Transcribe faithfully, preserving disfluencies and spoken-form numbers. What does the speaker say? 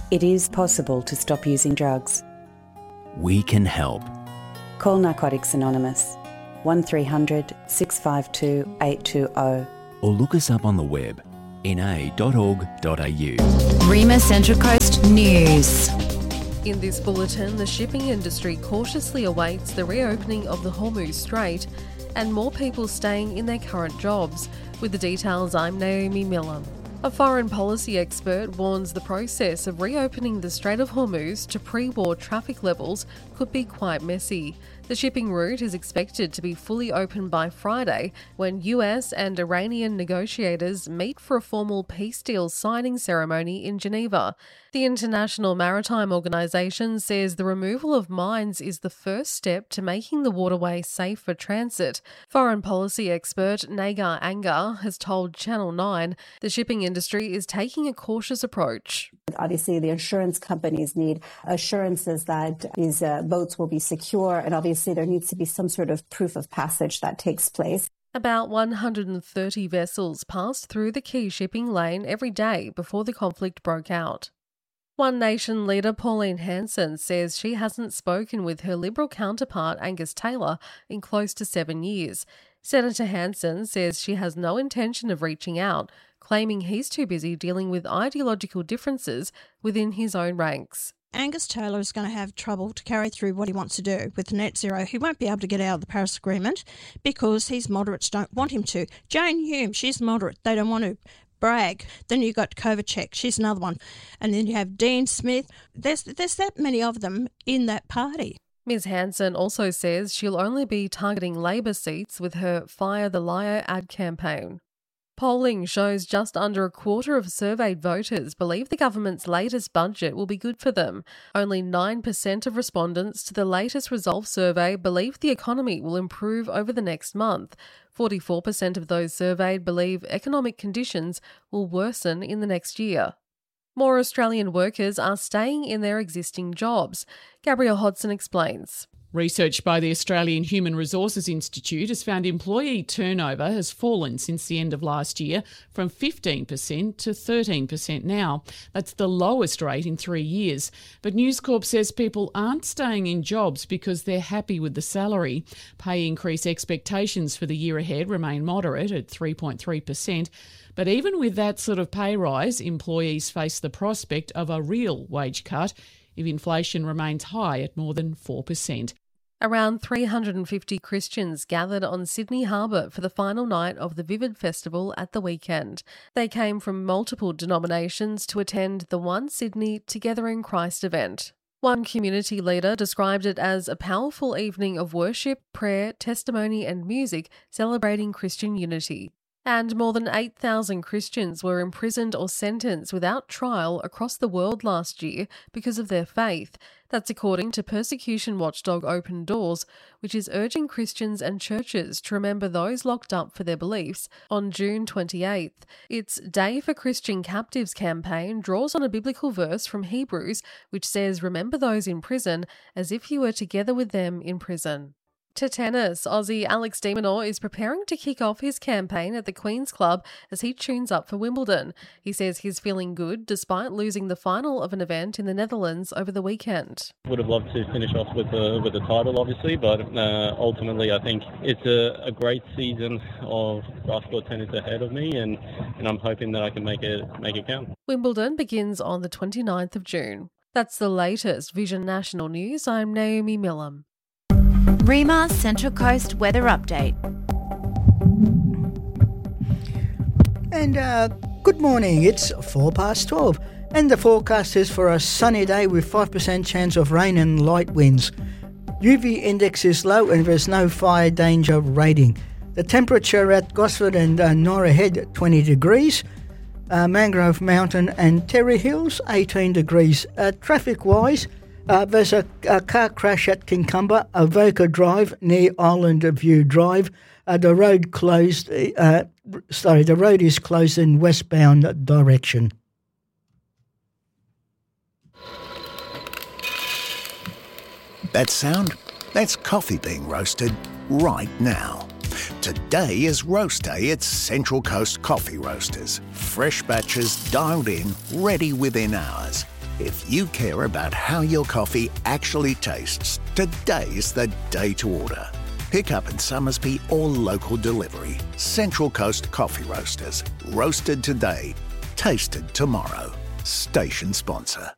It is possible to stop using drugs. We can help. Call Narcotics Anonymous, one three hundred six five two eight two zero. Or look us up on the web, n a dot org dot a u. Rima Central Coast News. In this bulletin, the shipping industry cautiously awaits the reopening of the Hormuz Strait and more people staying in their current jobs. With the details, I'm Naomi Miller. A foreign policy expert warns the process of reopening the Strait of Hormuz to pre-war traffic levels could be quite messy. The shipping route is expected to be fully open by Friday, when U S and Iranian negotiators meet for a formal peace deal signing ceremony in Geneva. The International Maritime Organization says the removal of mines is the first step to making the waterway safe for transit. Foreign policy expert Nagar Angar has told Channel nine the shipping industry is taking a cautious approach. Obviously, the insurance companies need assurances that these uh, boats will be secure, and obviously there needs to be some sort of proof of passage that takes place. About one hundred thirty vessels passed through the key shipping lane every day before the conflict broke out. One Nation leader Pauline Hanson says she hasn't spoken with her Liberal counterpart Angus Taylor in close to seven years. Senator Hanson says she has no intention of reaching out, claiming he's too busy dealing with ideological differences within his own ranks. Angus Taylor is going to have trouble to carry through what he wants to do with net zero. He won't be able to get out of the Paris Agreement because his moderates don't want him to. Jane Hume, she's moderate. They don't want to brag. Then you've got Kovacek, she's another one. And then you have Dean Smith. There's, there's that many of them in that party. Ms Hanson also says she'll only be targeting Labor seats with her Fire the Liar ad campaign. Polling shows just under a quarter of surveyed voters believe the government's latest budget will be good for them. Only nine percent of respondents to the latest Resolve survey believe the economy will improve over the next month. forty-four percent of those surveyed believe economic conditions will worsen in the next year. More Australian workers are staying in their existing jobs. Gabrielle Hodson explains. Research by the Australian Human Resources Institute has found employee turnover has fallen since the end of last year from fifteen percent to thirteen percent now. That's the lowest rate in three years. But News Corp says people aren't staying in jobs because they're happy with the salary. Pay increase expectations for the year ahead remain moderate at three point three percent. But even with that sort of pay rise, employees face the prospect of a real wage cut if inflation remains high at more than four percent. Around three hundred fifty Christians gathered on Sydney Harbour for the final night of the Vivid Festival at the weekend. They came from multiple denominations to attend the One Sydney Together in Christ event. One community leader described it as a powerful evening of worship, prayer, testimony and music celebrating Christian unity. And more than eight thousand Christians were imprisoned or sentenced without trial across the world last year because of their faith. That's according to persecution watchdog Open Doors, which is urging Christians and churches to remember those locked up for their beliefs on June twenty-eighth. Its Day for Christian Captives campaign draws on a biblical verse from Hebrews, which says, "Remember those in prison as if you were together with them in prison." To tennis, Aussie Alex de Minaur is preparing to kick off his campaign at the Queen's Club as he tunes up for Wimbledon. He says he's feeling good despite losing the final of an event in the Netherlands over the weekend. Would have loved to finish off with the with the title, obviously, but uh, ultimately I think it's a, a great season of basketball tennis ahead of me, and, and I'm hoping that I can make it make it count. Wimbledon begins on the twenty-ninth of June. That's the latest Vision National News. I'm Naomi Millam. Rima Central Coast Weather Update. And uh, good morning, it's four past twelve and the forecast is for a sunny day with five percent chance of rain and light winds. U V index is low and there's no fire danger rating. The temperature at Gosford and uh, Norah Head twenty degrees, uh, Mangrove Mountain and Terry Hills eighteen degrees. Uh, traffic wise, Uh, there's a, a car crash at Kincumber, Avoca Drive near Island View Drive. Uh, the road closed. Uh, sorry, the road is closed in westbound direction. That sound? That's coffee being roasted right now. Today is roast day at Central Coast Coffee Roasters. Fresh batches dialed in, ready within hours. If you care about how your coffee actually tastes, today's the day to order. Pick up in Summersby or local delivery. Central Coast Coffee Roasters. Roasted today, tasted tomorrow. Station sponsor.